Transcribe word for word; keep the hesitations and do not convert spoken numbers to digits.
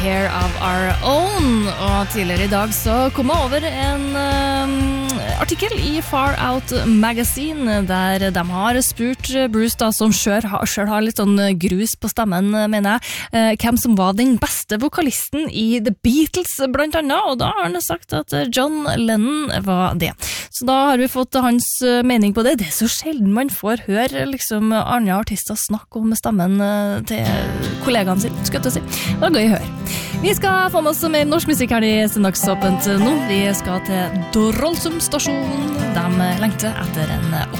Hair of Our Own, og tidligere i dag så kom jeg over en um, artikkel i Far Out Magazine der de har spurt Bruce da, som selv har, selv har litt sånn grus på stemmen, mener jeg, uh, hvem som var den beste vokalisten i The Beatles blant annet, og da har han sagt at John Lennon var det. Så da har vi fått hans mening på det. Det er så sjelden man får høre liksom andre artister snakke om stemmen til kollegaene sine, skal jeg si. Det var gøy å høre. Vi skal få med oss mer norsk musikk her i Søndagsåpent nå. Vi skal til Drollsum stasjon. De lengter etter en